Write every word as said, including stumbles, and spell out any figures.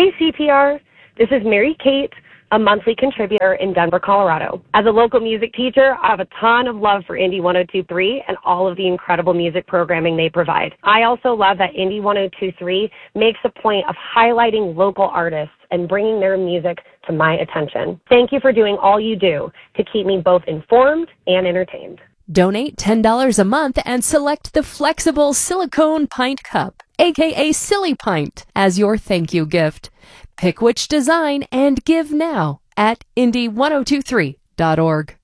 Hey, C P R. This is Mary Kate, a monthly contributor in Denver, Colorado. As a local music teacher, I have a ton of love for Indie one oh two point three and all of the incredible music programming they provide. I also love that Indie one oh two point three makes a point of highlighting local artists and bringing their music to my attention. Thank you for doing all you do to keep me both informed and entertained. Donate ten dollars a month and select the flexible silicone pint cup, aka Silly Pint, as your thank you gift. Pick which design and give now at indie one oh two three dot org.